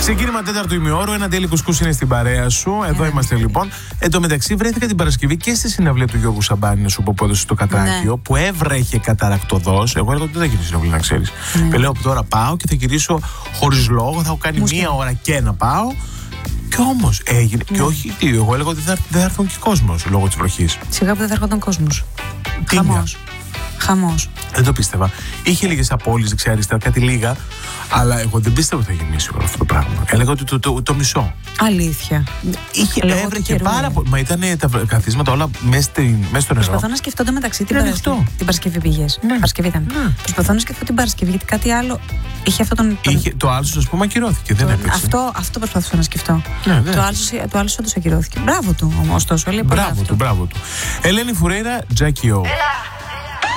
Ξεκίνημα τέταρτου ημιώρου, ένα τέλει κουσκούς είναι στην παρέα σου. Εδώ είμαστε λοιπόν. Εν τω μεταξύ, βρέθηκα την Παρασκευή και στη συναυλία του Γιώργου Σαμπάνη, να σου πω που έδωσε στο Κατράκιο, που έβρεχε καταρακτοδός. Εγώ έλεγα ότι δεν θα γίνει συναυλία, να ξέρεις. Λέω από τώρα πάω και θα γυρίσω χωρίς λόγο, θα έχω κάνει μία ώρα και να πάω. Και όμως έγινε. Και όχι, εγώ έλεγα ότι δεν θα έρθουν και κόσμος λόγω της βροχής. Σιγά που δεν θα έρχονταν κόσμος. Χαμός. Δεν το πίστευα. Είχε λίγες απώλειες δεξιά-αριστερά, κάτι λίγα. Αλλά εγώ δεν πίστευα ότι θα γεμίσει όλο αυτό το πράγμα. Έλεγα ότι το μισό. Αλήθεια. Έβρεχε πάρα πολύ. Μα ήταν τα καθίσματα όλα μέσα στο νερό. Προσπαθώ να σκεφτώ μεταξύ την Παρασκευή πήγες. Ναι. Παρασκευή ήταν. Ναι. Προσπαθώ να σκεφτώ την Παρασκευή, γιατί κάτι άλλο. Είχε αυτό τον. Το άλλο, α πούμε, ακυρώθηκε. Δεν έπαιξε. Αυτό προσπαθούσα να σκεφτώ. Ναι, το άλλο όντως ακυρώθηκε. Μπράβο του όμως, ωστόσο. Μπράβο του. Ελένη Φουρέιρα, Τζάκι Ο.